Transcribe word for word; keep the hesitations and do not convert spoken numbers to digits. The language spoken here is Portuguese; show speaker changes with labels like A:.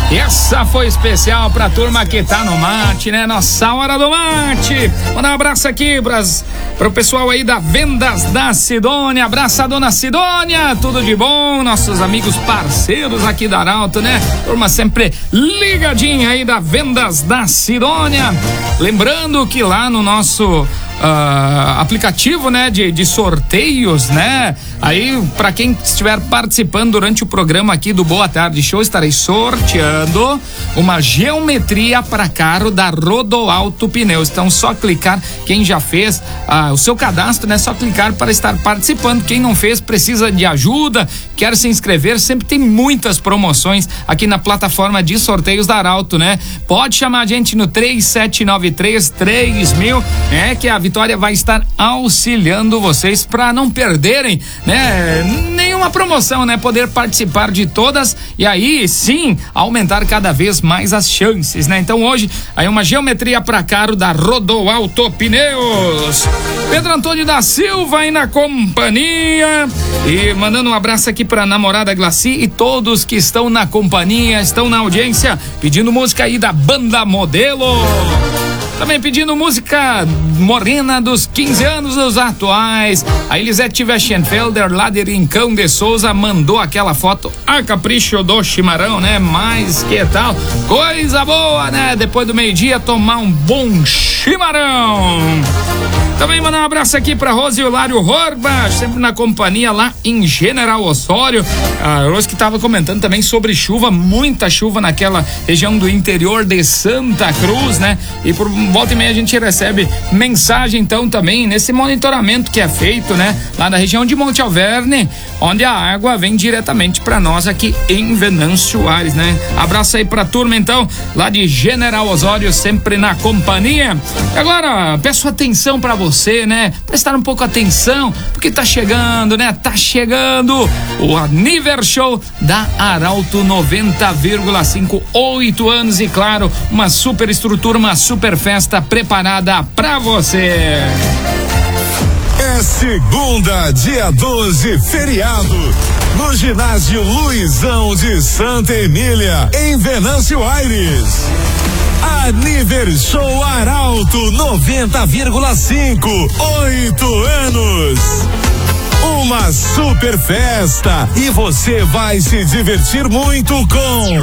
A: Essa foi especial pra turma que tá no mate, né? Nossa hora do mate. Mandar um abraço aqui pras, pro pessoal aí da Vendas da Sidônia. Abraço a dona Sidônia, tudo de bom. Nossos amigos parceiros aqui da Arauto, né? Turma sempre ligadinha aí da Vendas da Sidônia. Lembrando que lá no nosso Uh, aplicativo, né, de, de sorteios, né, aí pra quem estiver participando durante o programa aqui do Boa Tarde Show, estarei sorteando uma geometria para carro da Rodoalto Pneus. Então só clicar, quem já fez uh, o seu cadastro, né, só clicar para estar participando. Quem não fez, precisa de ajuda, quer se inscrever, sempre tem muitas promoções aqui na plataforma de sorteios da Arauto, né, pode chamar a gente no três sete nove três três mil, é que a Vitória vai estar auxiliando vocês para não perderem, né, nenhuma promoção, né, poder participar de todas e aí sim aumentar cada vez mais as chances, né? Então hoje aí uma geometria para carro da Rodoalto Pneus. Pedro Antônio da Silva aí na companhia e mandando um abraço aqui para a namorada Glaci e todos que estão na companhia, estão na audiência, pedindo música aí da Banda Modelo. Também pedindo música morena dos quinze anos dos atuais. A Elisete Weschenfelder, lá de Rincão de Souza, mandou aquela foto a capricho do chimarrão, né? Mas que tal? Coisa boa, né? Depois do meio-dia, tomar um bom chimarrão. Também mandar um abraço aqui pra Rose e Hilário Horba, sempre na companhia lá em General Osório. A Rose que tava comentando também sobre chuva, muita chuva naquela região do interior de Santa Cruz, né? E por volta e meia a gente recebe mensagem então também nesse monitoramento que é feito, né? Lá na região de Monte Alverne, onde a água vem diretamente pra nós aqui em Venâncio Aires, né? Abraço aí pra turma então, lá de General Osório, sempre na companhia. E agora, peço atenção pra você. Você, né? Prestar um pouco atenção, porque tá chegando, né? Tá chegando o Aniver Show da Arauto noventa vírgula cinco, oito anos e claro, uma super estrutura, uma super festa preparada pra você.
B: É segunda, dia doze, feriado, no ginásio Luizão de Santa Emília, em Venâncio Aires. Aniver Show Arauto noventa vírgula cinco, oito anos. Uma super festa e você vai se divertir muito com